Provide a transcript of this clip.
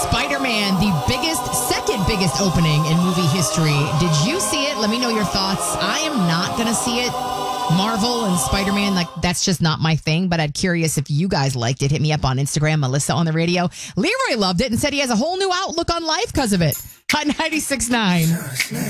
Spider-Man, the second biggest opening in movie history. Did you see it? Let me know your thoughts. I am not going to see it. Marvel and Spider-Man, that's just not my thing, but I'm curious if you guys liked it. Hit me up on Instagram, Melissa on the radio. Leroy loved it and said he has a whole new outlook on life because of it. Hot 96.9.